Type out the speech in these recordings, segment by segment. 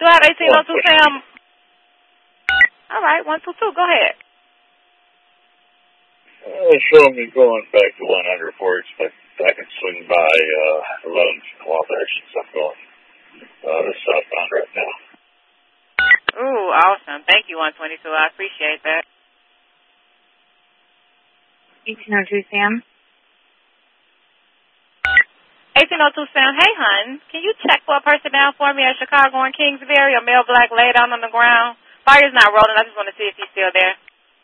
Do I have 1802 122. Sam? All right, 122. Go ahead. Show me going back to 100 for it, but I can swing by 11 while there's stuff going southbound right now. Ooh, awesome. Thank you, 122. I appreciate that. 1802 Sam. 1802 Sam. Hey, hun. Can you check for a person down for me at Chicago and Kingsbury? A male black lay down on the ground. Fire's not rolling. I just want to see if he's still there.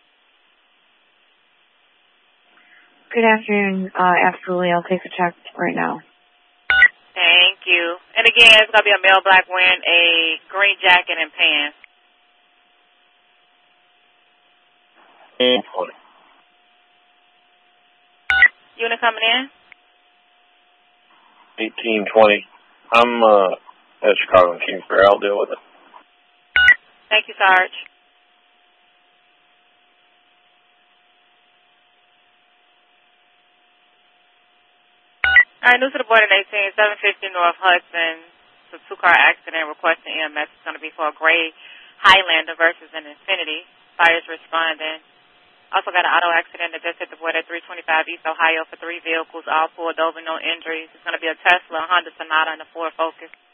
Good afternoon. Absolutely. I'll take the check right now. Thank you. And again, it's going to be a male black wearing a green jacket and pants. 20. Unit coming in? 1820. I'm at Chicago and Kingsbury. I'll deal with it. Thank you, Sarge. All right, news to the board at 18, 750 North Hudson. It's a two-car accident requesting EMS. It's going to be for a gray Highlander versus an Infiniti. Fire's responding. Also got an auto accident that just hit the board at 325 East Ohio for 3 vehicles, all pulled over, no injuries. It's going to be a Tesla, a Honda Sonata, and a Ford Focus.